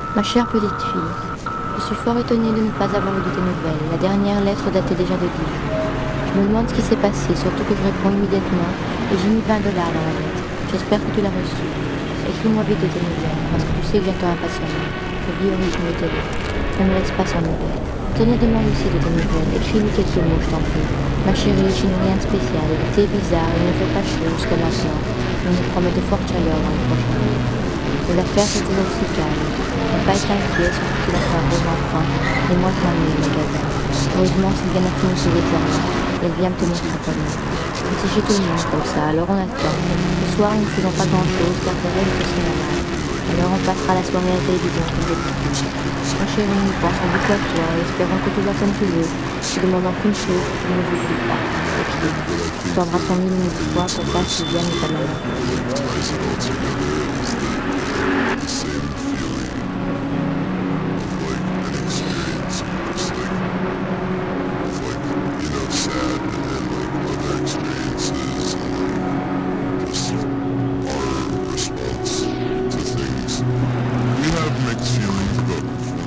Ma chère petite fille, je suis fort étonnée de ne pas avoir eu de tes nouvelles. La dernière lettre datait déjà de Dijon. Je me demande ce qui s'est passé, surtout que je réponds immédiatement et j'ai mis 20 dollars dans la lettre. J'espère que tu l'as reçue. Écris-moi vite de tes nouvelles, parce que tu sais que j'attends impatiemment. Je vis au rythme de tes lettres. Ne me laisse pas sans nouvelles. Tenez, demande aussi de tes nouvelles. Écris-lui quelques mots, je t'en prie. Ma chérie, je n'ai rien de spécial. L'été est bizarre, il ne fait pas chaud jusqu'à maintenant. On nous promet de fortes chaleurs dans les prochains jours. Mais l'affaire c'est toujours aussi calme. Papa est inquiet, surtout qu'il a fait un gros emprunt. Et moi je m'ennuie au magasin. Heureusement, Sylviane a fini ses examens. Et elle vient me tenir compagnie. Mais si j'ai tout le monde comme ça, alors on attend. Ce soir, nous ne faisons pas grand-chose car Thérèse est au cinéma. Alors on passera la soirée à la télévision comme d'habitude. Ma chérie, nous pensons beaucoup à toi et espérons que tout va comme tu veux. Je te demandons qu'une chose, que tu ne nous oublies pas. Écris. Nous t'embrassons mille fois pour ta Sylviane et ta maman.